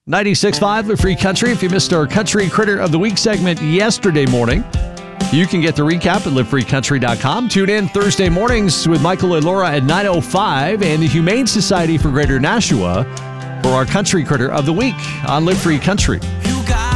96.5 Live Free Country. If you missed our Country Critter of the Week segment yesterday morning, you can get the recap at livefreecountry.com. Tune in Thursday mornings with Michael and Laura at 9:05 and the Humane Society for Greater Nashua for our Country Critter of the Week on Live Free Country.